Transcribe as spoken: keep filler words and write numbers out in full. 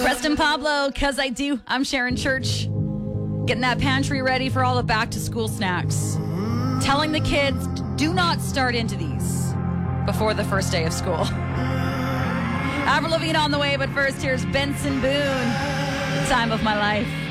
Preston Pablo, Cause I Do. I'm Sharon Church. Getting that pantry ready for all the back to school snacks. Telling the kids, do not start into these before the first day of school. Avril Lavigne on the way, but first here's Benson Boone. Time of My Life.